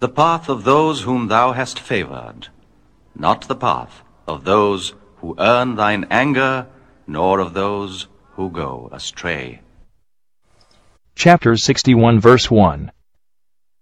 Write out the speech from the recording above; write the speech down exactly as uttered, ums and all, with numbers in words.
the path of those whom thou hast favored, not the path of those who earn thine anger, nor of those who go astray. Chapter sixty-one, verse one.